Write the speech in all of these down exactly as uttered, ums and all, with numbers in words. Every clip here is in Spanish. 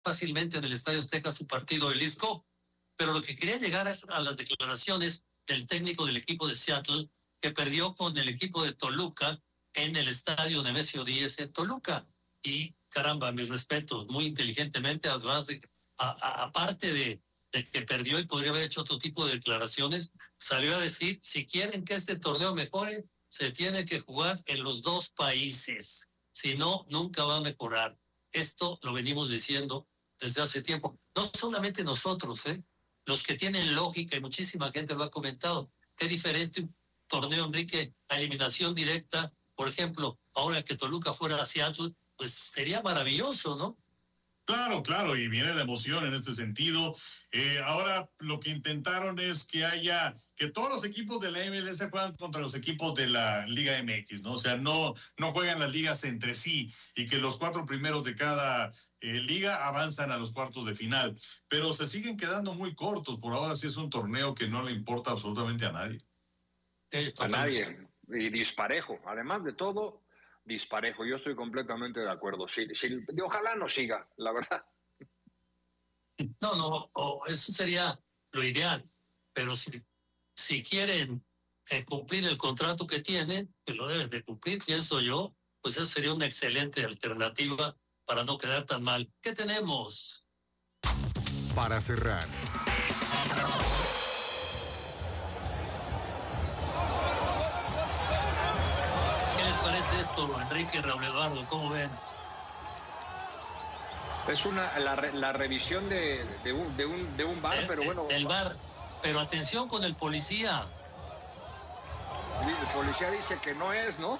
fácilmente en el Estadio Azteca su partido de Lisco, pero lo que quería llegar es a las declaraciones del técnico del equipo de Seattle, que perdió con el equipo de Toluca en el estadio Nemesio Díez en Toluca. Y caramba, mis respetos, muy inteligentemente, además de, a, a, aparte de, de que perdió y podría haber hecho otro tipo de declaraciones, salió a decir, si quieren que este torneo mejore, se tiene que jugar en los dos países, si no, nunca va a mejorar. Esto lo venimos diciendo desde hace tiempo, no solamente nosotros, ¿eh? Los que tienen lógica, y muchísima gente lo ha comentado, qué diferente un torneo, Enrique, a eliminación directa, por ejemplo, ahora que Toluca fuera a Seattle, pues sería maravilloso, ¿no? Claro, claro, y viene la emoción en este sentido. Eh, ahora lo que intentaron es que haya, que todos los equipos de la M L S juegan contra los equipos de la Liga M X, ¿no? O sea, no, no juegan las ligas entre sí y que los cuatro primeros de cada eh, liga avanzan a los cuartos de final. Pero se siguen quedando muy cortos. Por ahora sí es un torneo que no le importa absolutamente a nadie. Eh, a nadie. Y disparejo. Además de todo, disparejo. Yo estoy completamente de acuerdo. Sí, sí, ojalá no siga, la verdad. No, no, oh, eso sería lo ideal. Pero si, si quieren eh, cumplir el contrato que tienen, que lo deben de cumplir, pienso yo, pues eso sería una excelente alternativa para no quedar tan mal. ¿Qué tenemos? Para cerrar. ¿Qué les parece esto, Enrique, Raúl Eduardo? ¿Cómo ven? Es una la, la revisión de, de, un, de, un, de un bar, el, pero bueno. Del bar, pero atención con el policía. El policía dice que no es, ¿no?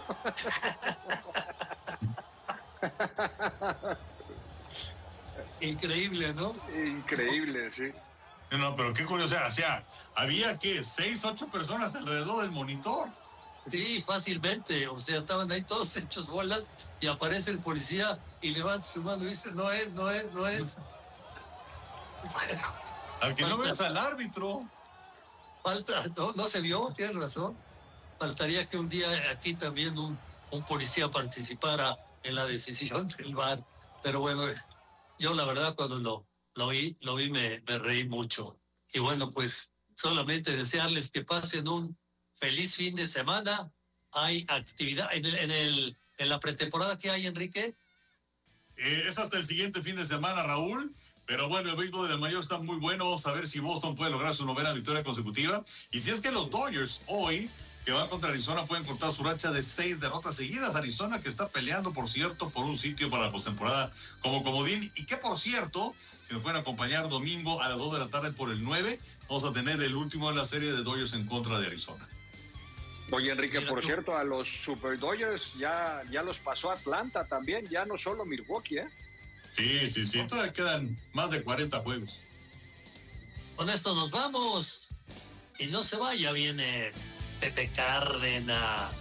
Increíble, ¿no? Increíble, sí. No, pero qué curioso, o sea, había que seis, ocho personas alrededor del monitor. Sí, fácilmente, o sea, estaban ahí todos hechos bolas y aparece el policía y levanta su mano y dice, no es, no es, no es. Bueno, al que falta, no ves al árbitro. Falta, no, no se vio, tienes razón. Faltaría que un día aquí también un, un policía participara en la decisión del V A R. Pero bueno, yo la verdad cuando lo, lo vi, lo vi me, me reí mucho. Y bueno, pues solamente desearles que pasen un feliz fin de semana. Hay actividad en el, en el en la pretemporada que hay, Enrique. Eh, es hasta el siguiente fin de semana, Raúl. Pero bueno, el béisbol del mayor está muy bueno. A ver si Boston puede lograr su novena victoria consecutiva. Y si es que los Dodgers hoy, que van contra Arizona, pueden cortar su racha de seis derrotas seguidas. Arizona, que está peleando, por cierto, por un sitio para la postemporada como comodín. Y que, por cierto, si nos pueden acompañar domingo a las dos de la tarde por el nueve, vamos a tener el último de la serie de Dodgers en contra de Arizona. Oye, Enrique, por cierto, a los Super Dodgers ya, ya los pasó Atlanta también, ya no solo Milwaukee, ¿eh? Sí, sí, sí, todavía quedan más de cuarenta juegos. Con esto nos vamos. Y no se vaya, viene Pepe Cárdenas.